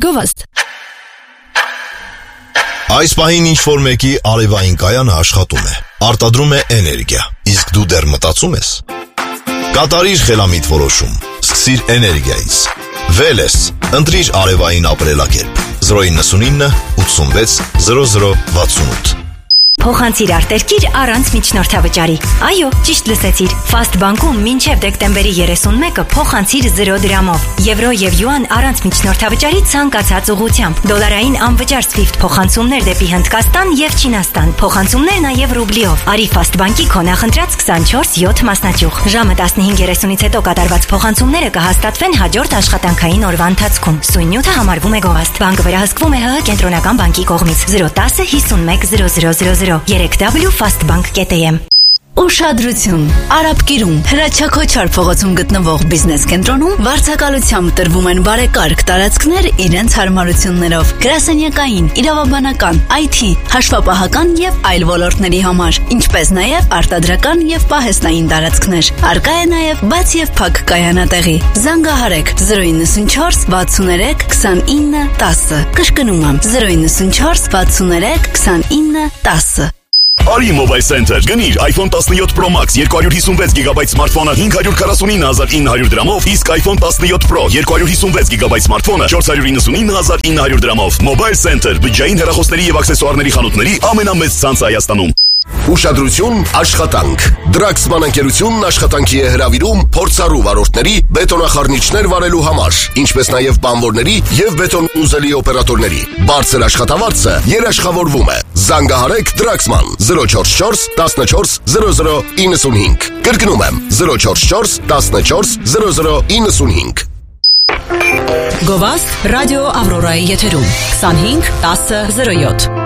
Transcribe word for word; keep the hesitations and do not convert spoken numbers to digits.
Գովաստ։ Այս պահին ինչ-որ մեկի արևային կայանը աշխատում է, արտադրում է էներգիա, իսկ դու դեռ մտածում ես։ Կատարիր խելամիտ որոշում, սկսիր էներգիայից։ Վելես, ընտրիր արևային ապրելակերպ, զրո իննսունինը ութսունվեց զրո զրո վաթսունութ։ Փոխանցիր արտերկիր առանց միջնորդավճարի։ Այո, ճիշտ լսեցիր։ Fast Bank-ում մինչև դեկտեմբերի երեսունմեկը փոխանցիր զրո դրամով։ Եվրո եւ յուան առանց միջնորդավճարի ցանկացած ուղղությամբ։ Դոլարային անվճար Swift փոխանցումներ դեպի Հնդկաստան եւ Չինաստան։ Փոխանցումներ նաեւ ռուբլիով։ Արի Fast Bank-ի քո նախընտրած քսանչորս յոթ մասնաճյուղ։ Ժամը տասնհինգ երեսունից հետո կատարված փոխանցումները կհաստատվեն հաջորդ աշխատանքային օրվա ընթացքում։ Սույն նյութը համարվում է գովաստ։ Բանկը վերահսկվում է ՀՀ կենտրոնական բանկի կողմից։ զրո տասը հիսունմեկ զրո զրո զրո զրո երեք w fastbank dot am Ուշադրություն! Արաբկիրում Հրաչակոչար փողոցում գտնվող բիզնես կենտրոնում վարձակալությամբ տրվում են բարեկարգ տարածքներ իրենց հարմարություններով։ Գրասենյակային, իրավաբանական, այ թի, հաշվապահական եւ այլ ոլորտների համար, ինչպես նաեւ արտադրական եւ պահեստային տարածքներ։ Արկա է նաեւ բաց եւ փակ կայանատեղի։ Զանգահարեք զրո իննսունչորս վաթսուներեք քսանինը տասը։ Կշկնում եմ զրո իննսունչորս վաթսուներեք քսանինը տասը։ Արի Mobile Center, գնիր iPhone տասնյոթ Pro Max երկու հարյուր հիսունվեց գիգաբայթ սմարթֆոնը հինգ հարյուր քառասունինը հազար ինը հարյուր դրամով, իսկ iPhone տասնյոթ Pro երկու հարյուր հիսունվեց գիգաբայթ սմարթֆոնը չորս հարյուր իննսունինը հազար ինը հարյուր դրամով։ Mobile Center, բջջային հեռախոսների եւ աքսեսուարների խանութների ամենամեծ ցանցը Հայաստանում։ Ուշադրություն, աշխատանք։ Դրաքսման ընկերությունն աշխատանքի է հրավիրում փորձառու վարորդների բետոնախառնիչներ վարելու համար, ինչպես նաև բանվորների եւ բետոն ուզելի օպերատորների։ Բարձր աշխատավարձը երաշխավորվում է։ Զանգահարեք Դրաքսման զրո չորս չորս տասնչորս զրո զրո իննսունհինգ։ Կրկնում եմ զրո չորս չորս տասնչորս զրո զրո իննսունհինգ։ Գովաստ ռադիո Ավրորայի եթերում քսանհինգ տասը զրո յոթ